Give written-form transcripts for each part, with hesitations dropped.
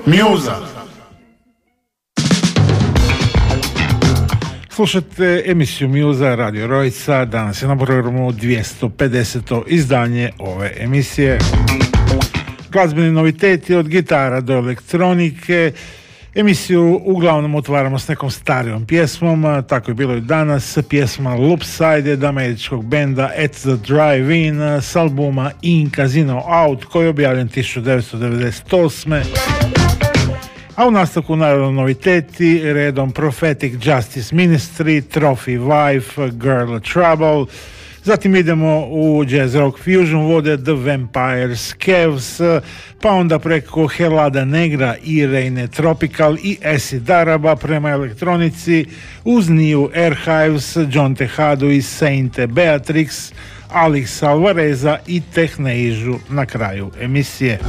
Mjuza. Slušate emisiju Mjuza Radio Rojca. Danas je na programu 250. izdanje ove emisije. Glazbeni noviteti od gitara do elektronike. Emisiju uglavnom otvaramo s nekom starijom pjesmom, tako je bilo i danas. Pjesma Loopside od američkog benda At the Drive-In s albuma In Casino Out koji je objavljen 1998. A u nastavku naravno noviteti, redom Prophetic Justice Ministry, Trophy Wife, Girl Trouble. Zatim idemo u jazz rock fusion, vode The Vampires, Cavs, pa onda preko Helada Negra i Reine Tropical i Acid Araba prema elektronici uz New Archives, John Tejado i Sainte Beatrix, Alex Alvareza i Techneižu na kraju emisije.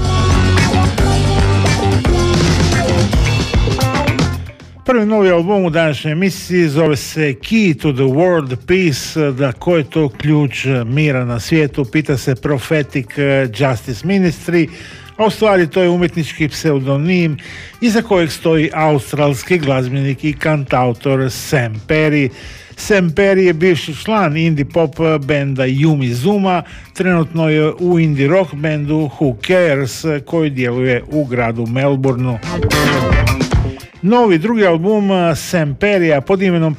Prvi novi album u današnjoj emisiji zove se Key to the World Peace, da ko je to ključ mira na svijetu, pita se Prophetic Justice Ministry, a u stvari to je umjetnički pseudonim iza kojeg stoji australski glazbenik i kantautor Sam Perry. Sam Perry je bivši član indie pop benda Yumi Zuma, trenutno je u indie rock bendu Who Cares koji djeluje u gradu Melbourneu. Novi drugi album Sam Perrya pod imenom